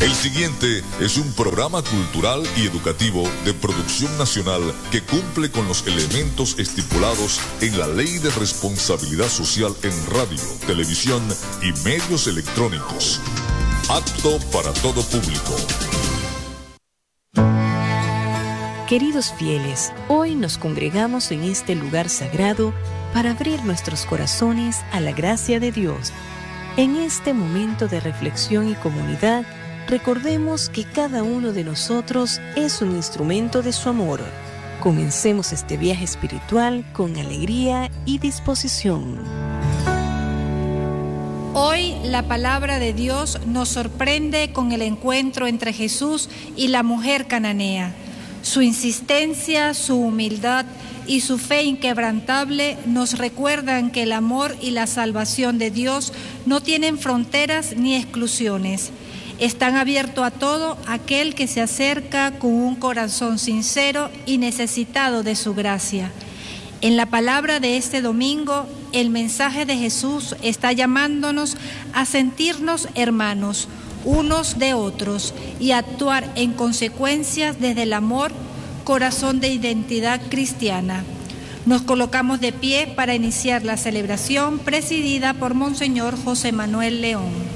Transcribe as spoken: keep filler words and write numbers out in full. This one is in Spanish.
El siguiente es un programa cultural y educativo de producción nacional que cumple con los elementos estipulados en la Ley de Responsabilidad Social en radio, televisión y medios electrónicos. Apto para todo público. Queridos fieles, hoy nos congregamos en este lugar sagrado para abrir nuestros corazones a la gracia de Dios. En este momento de reflexión y comunidad, recordemos que cada uno de nosotros es un instrumento de su amor. Comencemos este viaje espiritual con alegría y disposición. Hoy la palabra de Dios nos sorprende con el encuentro entre Jesús y la mujer cananea. Su insistencia, su humildad y su fe inquebrantable nos recuerdan que el amor y la salvación de Dios no tienen fronteras ni exclusiones. Están abiertos a todo aquel que se acerca con un corazón sincero y necesitado de su gracia. En la palabra de este domingo, el mensaje de Jesús está llamándonos a sentirnos hermanos, unos de otros, y actuar en consecuencia desde el amor, corazón de identidad cristiana. Nos colocamos de pie para iniciar la celebración presidida por Monseñor José Manuel León.